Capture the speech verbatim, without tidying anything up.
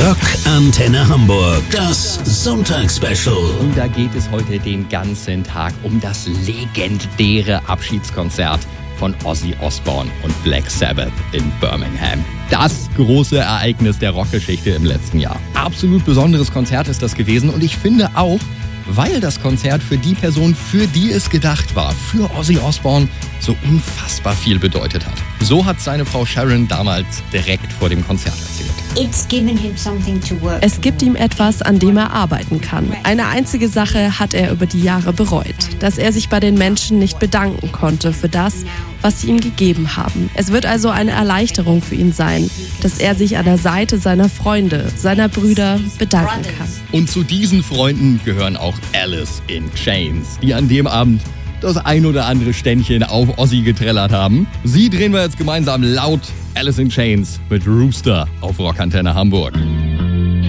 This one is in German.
Rock Antenne Hamburg, das Sonntagsspecial. Und da geht es heute den ganzen Tag um das legendäre Abschiedskonzert von Ozzy Osbourne und Black Sabbath in Birmingham. Das große Ereignis der Rockgeschichte im letzten Jahr. Absolut besonderes Konzert ist das gewesen und ich finde auch, weil das Konzert für die Person, für die es gedacht war, für Ozzy Osbourne, so unfassbar viel bedeutet hat. So hat seine Frau Sharon damals direkt vor dem Konzert erzählt. Es gibt ihm etwas, an dem er arbeiten kann. Eine einzige Sache hat er über die Jahre bereut, dass er sich bei den Menschen nicht bedanken konnte für das, was sie ihm gegeben haben. Es wird also eine Erleichterung für ihn sein, dass er sich an der Seite seiner Freunde, seiner Brüder bedanken kann. Und zu diesen Freunden gehören auch Alice in Chains, die an dem Abend das ein oder andere Ständchen auf Ozzy getrellert haben. Sie drehen wir jetzt gemeinsam laut. Alice in Chains mit Rooster auf Rock Antenne Hamburg.